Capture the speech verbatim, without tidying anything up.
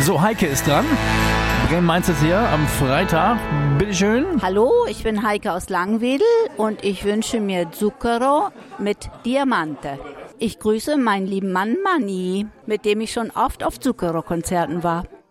So, Heike ist dran. Bremen-Mainz ist hier am Freitag. Bitteschön. Hallo, ich bin Heike aus Langwedel und ich wünsche mir Zucchero mit Diamante. Ich grüße meinen lieben Mann Manni, mit dem ich schon oft auf Zucchero-Konzerten war.